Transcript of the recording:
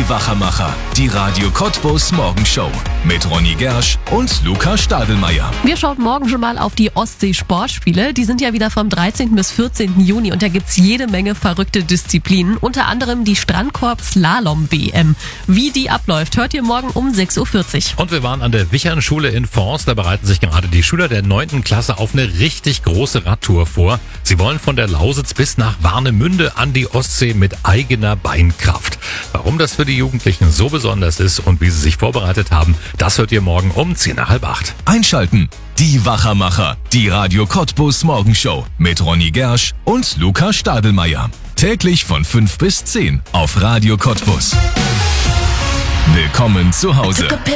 Die Wachermacher, die Radio Cottbus Morgenshow mit Ronny Gersch und Luca Stadelmeier. Wir schauen morgen schon mal auf die Ostsee-Sportspiele. Die sind ja wieder vom 13. bis 14. Juni und da gibt's jede Menge verrückte Disziplinen. Unter anderem die Strandkorb-Slalom-WM. Wie die abläuft, hört ihr morgen um 6.40 Uhr. Und wir waren an der Wichernschule in Forst. Da bereiten sich gerade die Schüler der 9. Klasse auf eine richtig große Radtour vor. Sie wollen von der Lausitz bis nach Warnemünde an die Ostsee mit eigener Beinkraft. Warum das für die Jugendlichen so besonders ist und wie sie sich vorbereitet haben, das hört ihr morgen um 7:50. Einschalten. Die Wachermacher, die Radio Cottbus Morgenshow mit Ronny Gersch und Luca Stadelmeier. Täglich von 5 bis 10 auf Radio Cottbus. Willkommen zu Hause.